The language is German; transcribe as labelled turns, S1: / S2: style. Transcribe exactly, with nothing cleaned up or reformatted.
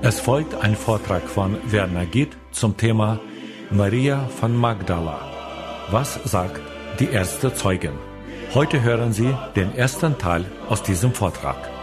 S1: Es folgt ein Vortrag von Werner Gitt zum Thema Maria von Magdala. Was sagt die erste Zeugin? Heute hören Sie den ersten Teil aus diesem Vortrag.